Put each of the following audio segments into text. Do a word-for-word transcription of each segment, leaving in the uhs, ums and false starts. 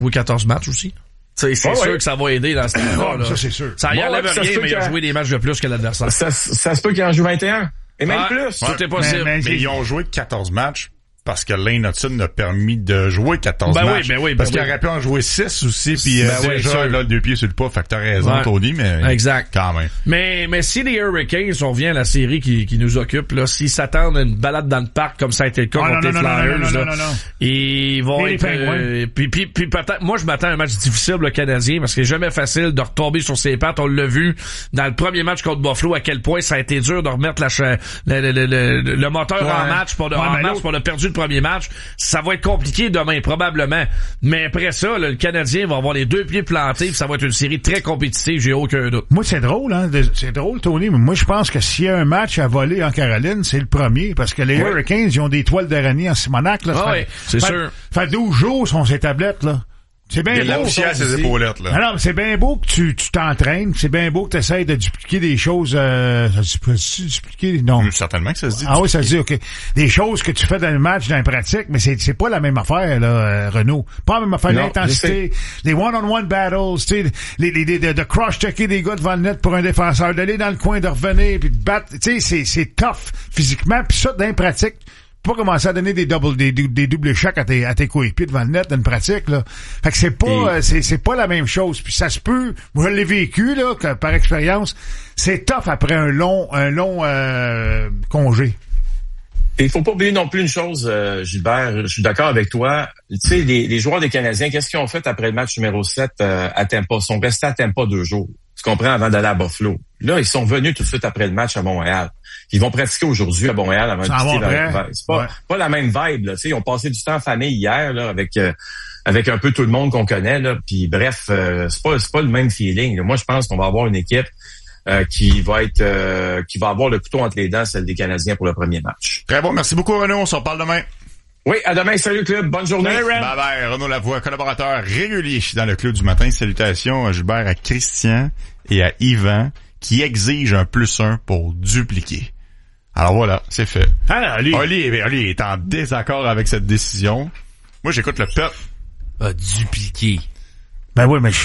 joué quatorze matchs aussi. T'sais, c'est oh, sûr ouais. que ça va aider dans ce temps-là. Oh, ça, c'est sûr. Ça y bon, enlève ouais, rien, mais il a joué des matchs de plus que l'adversaire. Ça, ça se peut qu'il en joue vingt et un. Et même ouais, plus. Ouais, tout est possible. Mais, mais, mais ils ont joué quatorze matchs. Parce que Lane Hudson a permis de jouer quatorze ben matchs. Oui, ben oui, ben parce oui. qu'il aurait pu en jouer six aussi, puis ben euh, déjà, oui, là, deux pieds sur le pas. Fait que t'as raison, ouais. Tony, mais exact. Quand même. Mais, mais si les Hurricanes, on revient à la série qui, qui nous occupe, là, s'ils s'attendent à une balade dans le parc, comme ça a été le cas oh, contre non, les non, Flyers, non, non, là, non, non, non. ils vont et être, euh, puis, puis, puis peut-être, moi, je m'attends à un match difficile, le Canadien, parce que c'est jamais facile de retomber sur ses pattes. On l'a vu dans le premier match contre Buffalo, à quel point ça a été dur de remettre la, le, le, le, le moteur ouais. en match, pour de, ouais, en match, pour de perdu le premier match. Ça va être compliqué demain, probablement. Mais après ça, là, le Canadien va avoir les deux pieds plantés, puis ça va être une série très compétitive, j'ai aucun doute. Moi, c'est drôle, hein. C'est drôle, Tony, mais moi, je pense que s'il y a un match à voler en Caroline, c'est le premier, parce que les oui. Hurricanes, ils ont des toiles d'araignée en Simonac, là. Ah oui, c'est fait, sûr. Fait douze jours sur ces tablettes, là. C'est bien beau. Il y a de la poussière à ses épaulettes, là. Ah non, mais c'est bien beau que tu, tu t'entraînes. C'est bien beau que tu essaies de dupliquer des choses, euh, ça se peut dupliquer, non. Hum, certainement que ça se dit. Ah dupliquer. Oui, ça se dit, ok. Des choses que tu fais dans le match, dans la pratique, mais c'est, c'est pas la même affaire, là, euh, Renaud. Pas la même affaire, non, l'intensité, les one-on-one battles, tu sais, les, les, les, de, de cross-checker des gars devant le net pour un défenseur, d'aller dans le coin, de revenir, puis de battre, tu sais, c'est, c'est tough, physiquement, puis ça, dans la pratique, pas commencer à donner des doubles, des, des doubles chocs à tes, à tes coéquipiers devant le net dans une pratique, là. Fait que c'est pas, Et... euh, c'est, c'est pas la même chose. Puis ça se peut, moi je l'ai vécu, là, que, par expérience, c'est tough après un long, un long, euh, congé. Et il faut pas oublier non plus une chose, euh, Gilbert, je suis d'accord avec toi. Tu sais, les, les joueurs des Canadiens, qu'est-ce qu'ils ont fait après le match numéro sept euh, à Tampa? Ils sont restés à Tampa deux jours. Tu comprends, avant d'aller à Buffalo. Là, ils sont venus tout de suite après le match à Montréal. Ils vont pratiquer aujourd'hui à Montréal avant de quitter la... C'est pas, ouais. pas la même vibe, là. Tu sais, ils ont passé du temps en famille hier, là, avec, euh, avec un peu tout le monde qu'on connaît, là. Puis bref, euh, c'est pas, c'est pas le même feeling. Moi, je pense qu'on va avoir une équipe euh, qui va être, euh, qui va avoir le couteau entre les dents, celle des Canadiens pour le premier match. Très bon. Merci beaucoup, Renaud. On s'en parle demain. Oui, à demain. Salut, club. Bonne journée. Bye bye. Renaud Lavoie, collaborateur régulier dans le club du matin. Salutations à Gilbert, à Christian et à Yvan, qui exigent un plus un pour dupliquer. Alors voilà, c'est fait. Ah, Ali. Oli, Oli est en désaccord avec cette décision. Moi, j'écoute le peuple. Ah, dupliquer. Ben oui, mais je...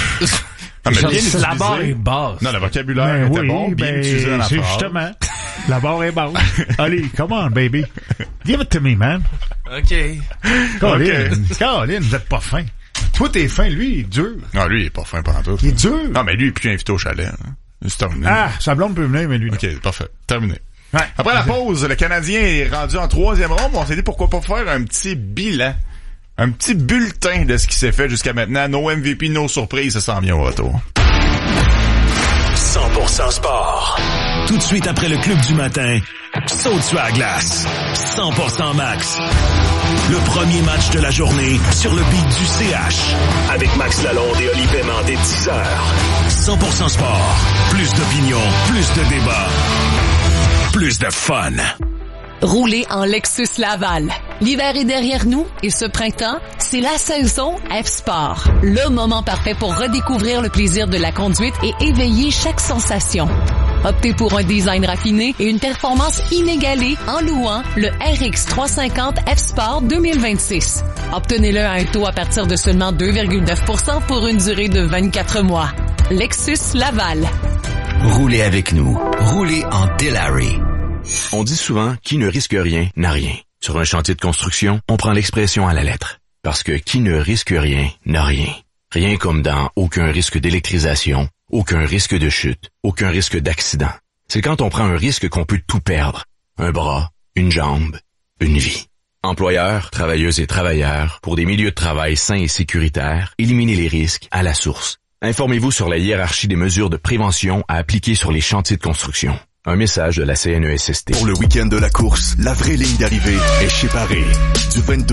Non, mais bien c'est la barre est basse. Non, le vocabulaire ben était oui, bon, bien ben, utilisé dans la c'est phrase. Justement, la barre est basse. Allez, come on, baby. Give it to me, man. OK. Colin, okay. Colin, vous êtes pas fin. Toi, t'es fin, lui, il est dur. Non, lui, il est pas fin pendant tout. Il est dur. Non, mais lui, il est plus invité au chalet. Hein. C'est terminé. Ah, sa blonde peut venir, mais lui, non. OK, parfait. Terminé. Ouais. Après la pause, le Canadien est rendu en troisième ronde. On s'est dit pourquoi pas faire un petit bilan. Un petit bulletin de ce qui s'est fait jusqu'à maintenant. No M V P, no surprise, ça s'en vient au retour. cent pour cent sport. Tout de suite après le club du matin, saute sur la glace. cent pour cent max. Le premier match de la journée sur le beat du C H. Avec Max Lalonde et Oli Paiement dès dix heures. cent pour cent sport. Plus d'opinion, plus de débat, plus de fun. Roulez en Lexus Laval. L'hiver est derrière nous et ce printemps, c'est la saison F-Sport. Le moment parfait pour redécouvrir le plaisir de la conduite et éveiller chaque sensation. Optez pour un design raffiné et une performance inégalée en louant le R X trois cent cinquante F-Sport deux mille vingt-six. Obtenez-le à un taux à partir de seulement deux virgule neuf pour cent pour une durée de vingt-quatre mois. Lexus Laval. Roulez avec nous. Roulez en Delary. On dit souvent, qui ne risque rien n'a rien. Sur un chantier de construction, on prend l'expression à la lettre. Parce que qui ne risque rien n'a rien. Rien comme dans aucun risque d'électrisation, aucun risque de chute, aucun risque d'accident. C'est quand on prend un risque qu'on peut tout perdre. Un bras, une jambe, une vie. Employeurs, travailleuses et travailleurs, pour des milieux de travail sains et sécuritaires, éliminez les risques à la source. Informez-vous sur la hiérarchie des mesures de prévention à appliquer sur les chantiers de construction. Un message de la C N E S S T. Pour le week-end de la course, la vraie ligne d'arrivée est chez Paré. Du vingt-deux